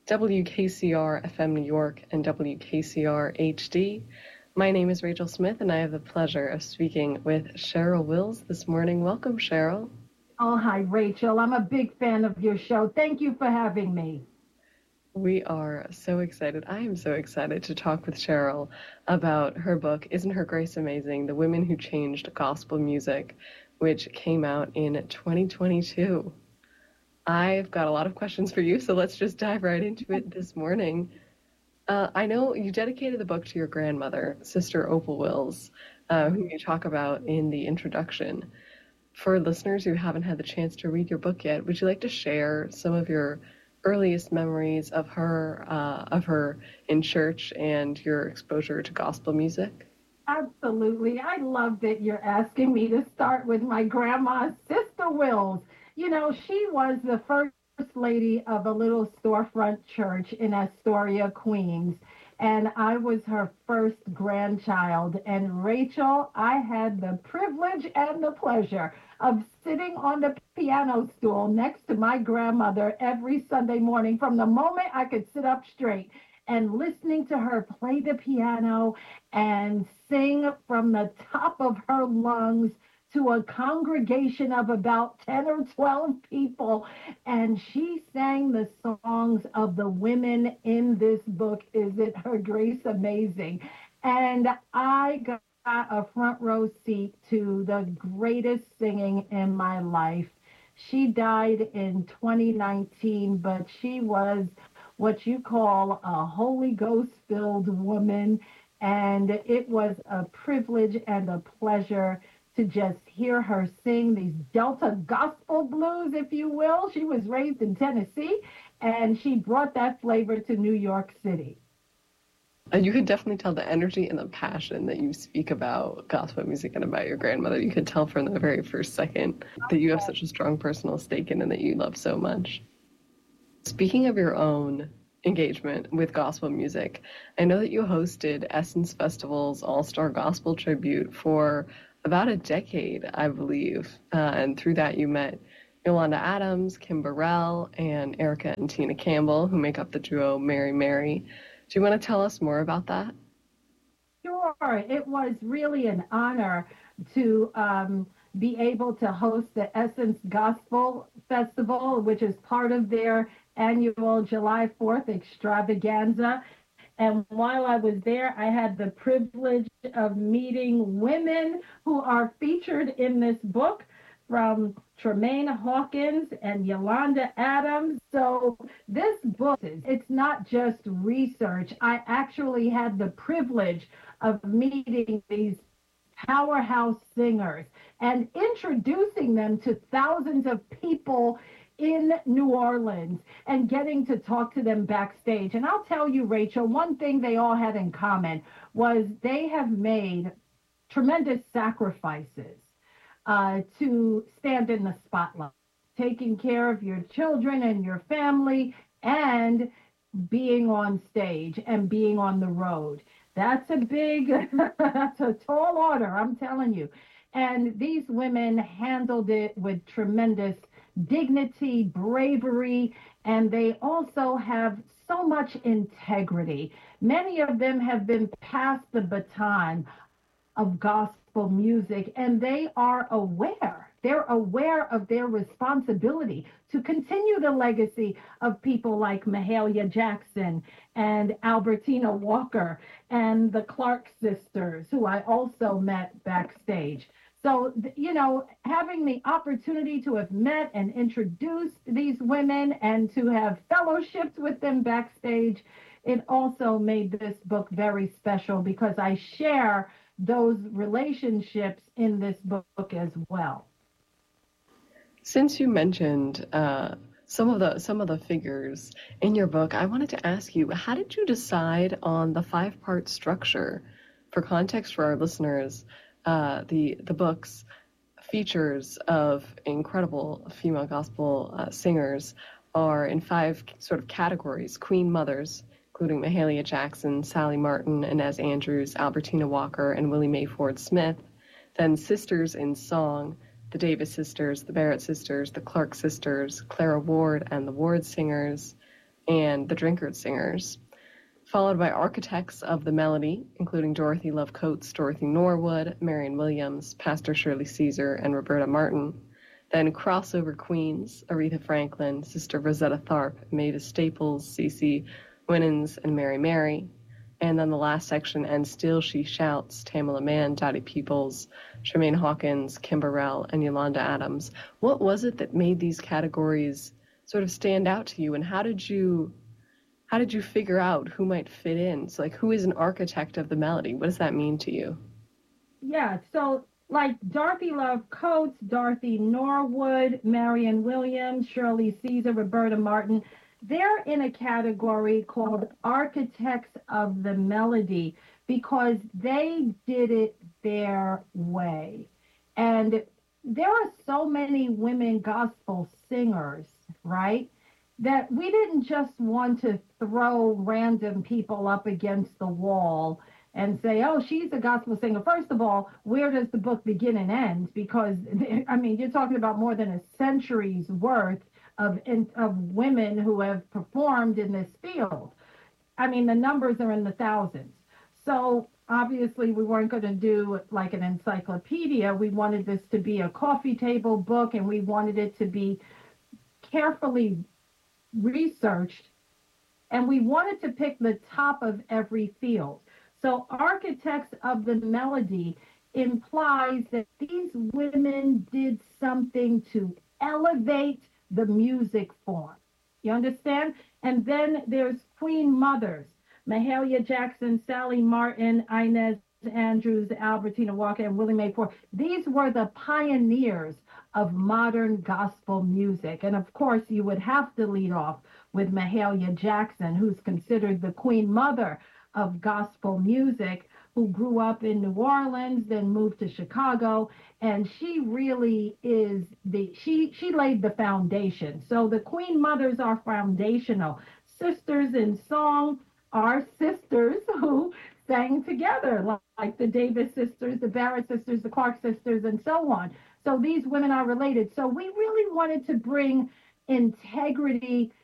WKCR FM New York and WKCR HD. My name is Rachel Smith, and I have the pleasure of speaking with Cheryl Wills this morning. Welcome, Cheryl. Oh, hi, Rachel. I'm a big fan of your show. Thank you for having me. We are so excited. I am so excited to talk with Cheryl about her book, Isn't Her Grace Amazing? The Women Who Changed Gospel Music, which came out in 2022. I've got a lot of questions for you, so let's just dive right into it this morning. I know you dedicated the book to your grandmother, Sister Opal Wills, who you talk about in the introduction. For listeners who haven't had the chance to read your book yet, would you like to share some of your earliest memories of her in church and your exposure to gospel music? Absolutely. I love that you're asking me to start with my grandma, Sister Wills. You know, she was the first lady of a little storefront church in Astoria, Queens. And I was her first grandchild. And Rachel, I had the privilege and the pleasure of sitting on the piano stool next to my grandmother every Sunday morning from the moment I could sit up straight and listening to her play the piano and sing from the top of her lungs to a congregation of about 10 or 12 people. And she sang the songs of the women in this book, Isn't Her Grace Amazing? And I got a front row seat to the greatest singing in my life. She died in 2019, but she was what you call a Holy Ghost-filled woman. And it was a privilege and a pleasure to just hear her sing these Delta gospel blues, if you will. She was raised in Tennessee, and she brought that flavor to New York City. And you could definitely tell the energy and the passion that you speak about gospel music and about your grandmother. You could tell from the very first second that you have such a strong personal stake in and that you love so much. Speaking of your own engagement with gospel music, I know that you hosted Essence Festival's All-Star Gospel Tribute for about a decade, I believe. And through that, you met Yolanda Adams, Kim Burrell, and Erica and Tina Campbell, who make up the duo Mary Mary. Do you want to tell us more about that? Sure. It was really an honor to be able to host the Essence Gospel Festival, which is part of their annual July 4th extravaganza. And while I was there, I had the privilege of meeting women who are featured in this book, from Tremaine Hawkins and Yolanda Adams. So this book, it's not just research. I actually had the privilege of meeting these powerhouse singers and introducing them to thousands of people in New Orleans and getting to talk to them backstage. And I'll tell you, Rachel, one thing they all had in common was they have made tremendous sacrifices to stand in the spotlight, taking care of your children and your family and being on stage and being on the road. That's that's a tall order, I'm telling you. And these women handled it with tremendous dignity, bravery, and they also have so much integrity. Many of them have been passed the baton of gospel music, and they are aware. They're aware of their responsibility to continue the legacy of people like Mahalia Jackson and Albertina Walker and the Clark sisters, who I also met backstage. So, you know, having the opportunity to have met and introduced these women and to have fellowshipped with them backstage, it also made this book very special because I share those relationships in this book as well. Since you mentioned some of the figures in your book, I wanted to ask you, how did you decide on the 5-part structure? For context for our listeners, the book's features of incredible female gospel singers are in 5 sort of categories: Queen Mothers, including Mahalia Jackson, Sally Martin, Inez Andrews, Albertina Walker, and Willie Mae Ford Smith. Then Sisters in Song, the Davis Sisters, the Barrett Sisters, the Clark Sisters, Clara Ward and the Ward Singers. and the Drinkard Singers, followed by architects of the melody, including Dorothy Love Coates, Dorothy Norwood, Marion Williams, Pastor Shirley Caesar, and Roberta Martin. Then crossover queens, Aretha Franklin, Sister Rosetta Tharpe, Mavis Staples, CeCe Winans, and Mary Mary. And then the last section, And Still She Shouts, Tamela Mann, Dottie Peoples, Tremaine Hawkins, Kim Burrell, and Yolanda Adams. What was it that made these categories sort of stand out to you, and how did you figure out who might fit in? So, like, who is an architect of the melody? What does that mean to you? Yeah, so like Dorothy Love Coates, Dorothy Norwood, Marion Williams, Shirley Caesar, Roberta Martin, they're in a category called Architects of the Melody because they did it their way. And there are so many women gospel singers, right? That we didn't just want to throw random people up against the wall and say, oh, she's a gospel singer. First of all, where does the book begin and end? Because, I mean, you're talking about more than a century's worth of women who have performed in this field. I mean, the numbers are in the thousands. So obviously we weren't going to do like an encyclopedia. We wanted this to be a coffee table book, and we wanted it to be carefully researched, and we wanted to pick the top of every field. So architects of the melody implies that these women did something to elevate the music form. You understand? And then there's Queen Mothers, Mahalia Jackson, Sally Martin, Inez Andrews, Albertina Walker, and Willie Mae Ford. These were the pioneers of modern gospel music. And of course, you would have to lead off with Mahalia Jackson, who's considered the queen mother of gospel music, who grew up in New Orleans, then moved to Chicago. And she really is she laid the foundation. So the queen mothers are foundational. Sisters in song are sisters who sang together, like the Davis sisters, the Barrett sisters, the Clark sisters, and so on. So these women are related. So we really wanted to bring integrity